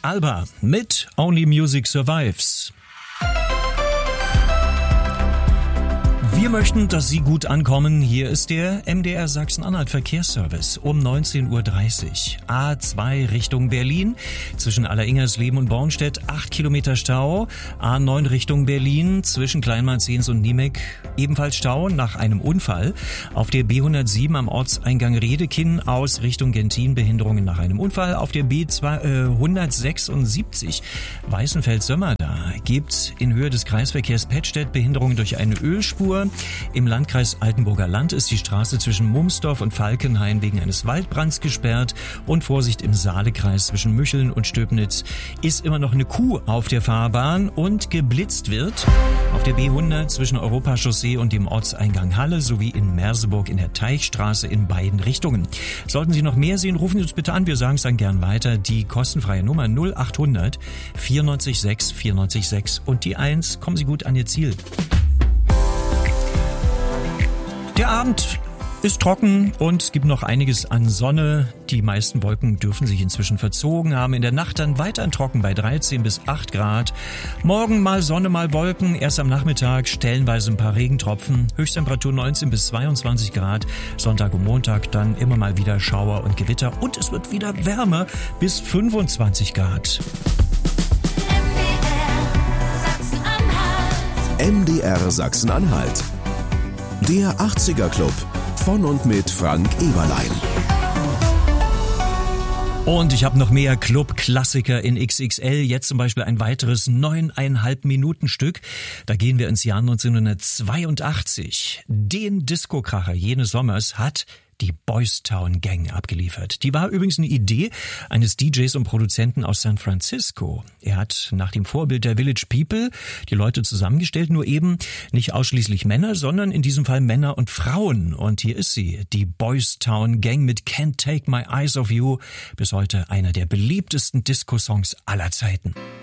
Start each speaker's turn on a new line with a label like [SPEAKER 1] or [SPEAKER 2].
[SPEAKER 1] Alba mit Only Music Survives. Wir möchten, dass Sie gut ankommen. Hier ist der MDR Sachsen-Anhalt Verkehrsservice um 19.30 Uhr. A2 Richtung Berlin. Zwischen Alleringhersleben und Bornstedt 8 Kilometer Stau. A9 Richtung Berlin zwischen Kleinmarzens und Niemek ebenfalls Stau nach einem Unfall. Auf der B107 am Ortseingang Redekinn aus Richtung Gentin Behinderungen nach einem Unfall. Auf der B176 Weißenfeld-Sömmerda gibt in Höhe des Kreisverkehrs Pettstedt Behinderungen durch eine Ölspur. Im Landkreis Altenburger Land ist die Straße zwischen Mumsdorf und Falkenhain wegen eines Waldbrands gesperrt. Und Vorsicht im Saalekreis zwischen Mücheln und Stöbnitz ist immer noch eine Kuh auf der Fahrbahn und geblitzt wird. Auf der B100 zwischen Europachaussee und dem Ortseingang Halle sowie in Merseburg in der Teichstraße in beiden Richtungen. Sollten Sie noch mehr sehen, rufen Sie uns bitte an. Wir sagen es dann gern weiter. Die kostenfreie Nummer 0800 94 6 94 6 und die 1. Kommen Sie gut an Ihr Ziel. Der Abend ist trocken und es gibt noch einiges an Sonne. Die meisten Wolken dürfen sich inzwischen verzogen haben. In der Nacht dann weiterhin trocken bei 13 bis 8 Grad. Morgen mal Sonne, mal Wolken. Erst am Nachmittag stellenweise ein paar Regentropfen. Höchsttemperatur 19 bis 22 Grad. Sonntag und Montag dann immer mal wieder Schauer und Gewitter. Und es wird wieder wärmer bis 25 Grad.
[SPEAKER 2] MDR Sachsen-Anhalt. Der 80er Club von und mit Frank Eberlein.
[SPEAKER 1] Und ich habe noch mehr Club-Klassiker in XXL. Jetzt zum Beispiel ein weiteres 9,5 Minuten Stück. Da gehen wir ins Jahr 1982. Den Disco-Kracher jenes Sommers hat die Boys Town Gang abgeliefert. Die war übrigens eine Idee eines DJs und Produzenten aus San Francisco. Er hat nach dem Vorbild der Village People die Leute zusammengestellt, nur eben nicht ausschließlich Männer, sondern in diesem Fall Männer und Frauen. Und hier ist sie, die Boys Town Gang mit Can't Take My Eyes Off You. Bis heute einer der beliebtesten Disco-Songs aller Zeiten.